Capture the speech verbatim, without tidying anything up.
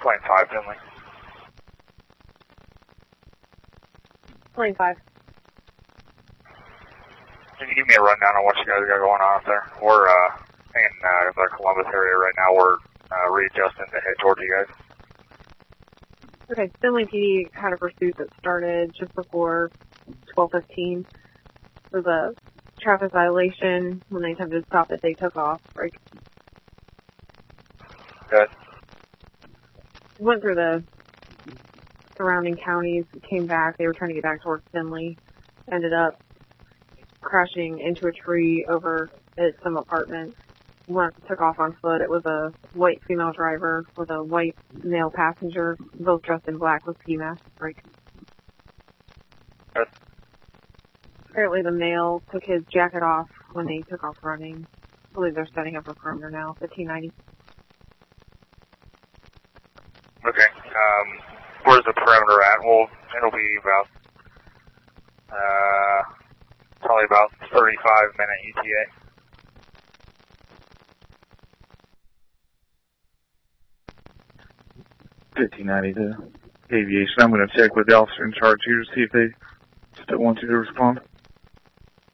Plane five, Finley. Plane five. Can you give me a rundown on what you guys got going on up there? We're uh, in uh, the Columbus area right now. We're uh, readjusting to head towards you guys. Okay, Finley P D had a pursuit that started just before twelve fifteen. It was a traffic violation. When they attempted to stop it, they took off. Right? Good. Went through the surrounding counties, came back. They were trying to get back towards Finley. Ended up crashing into a tree over at some apartment. Went, took off on foot. It was a white female driver with a white male passenger, both dressed in black with ski masks. Right? Good. Apparently the male took his jacket off when they took off running. I believe they're setting up a perimeter now, fifteen ninety. Okay. Um, where's the perimeter at? Well, it'll be about, uh, probably about thirty-five minute E T A. fifteen ninety to aviation. I'm going to check with the officer in charge here to see if they still want you to respond.